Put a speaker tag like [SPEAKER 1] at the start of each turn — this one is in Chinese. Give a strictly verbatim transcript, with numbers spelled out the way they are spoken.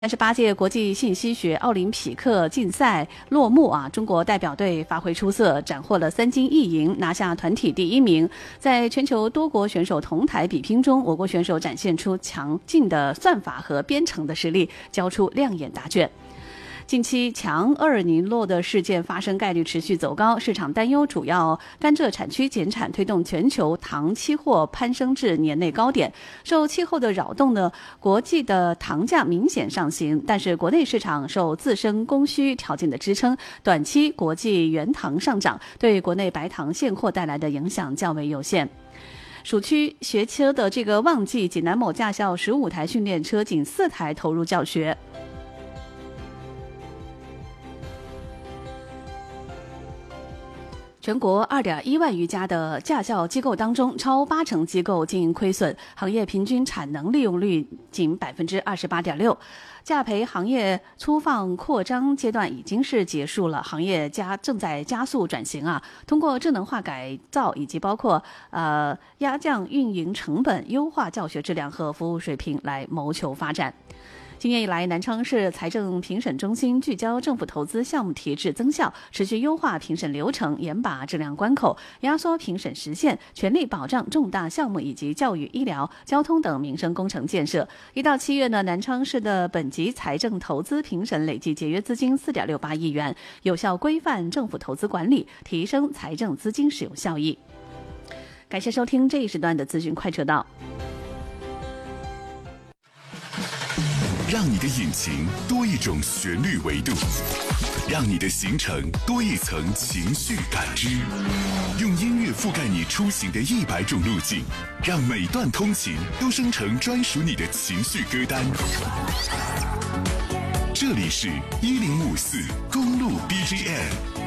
[SPEAKER 1] 三十八届国际信息学奥林匹克竞赛落幕啊，中国代表队发挥出色，斩获了三金一银，拿下团体第一名。在全球多国选手同台比拼中，我国选手展现出强劲的算法和编程的实力，交出亮眼答卷。近期强厄尔尼诺的事件发生概率持续走高，市场担忧主要甘蔗产区减产推动全球糖期货攀升至年内高点。受气候的扰动呢，国际的糖价明显上行，但是国内市场受自身供需条件的支撑，短期国际原糖上涨对国内白糖现货带来的影响较为有限。暑期学车的这个旺季，济南某驾校十五台训练车仅四台投入教学。全国 二点一万余家的驾校机构当中，超八成机构经营亏损，行业平均产能利用率仅 百分之二十八点六。驾培行业粗放扩张阶段已经是结束了，行业加正在加速转型啊，通过智能化改造以及包括呃压降运营成本、优化教学质量和服务水平来谋求发展。今年以来，南昌市财政评审中心聚焦政府投资项目提质增效，持续优化评审流程，严把质量关口，压缩评审时限，全力保障重大项目以及教育、医疗、交通等民生工程建设。一到七月呢，南昌市的本级财政投资评审累计节约资金 四点六八亿元，有效规范政府投资管理，提升财政资金使用效益。感谢收听这一时段的资讯快车道。
[SPEAKER 2] 让你的引擎多一种旋律维度，让你的行程多一层情绪感知，用音乐覆盖你出行的一百种路径，让每段通勤都生成专属你的情绪歌单。这里是一零五四公路 B G M。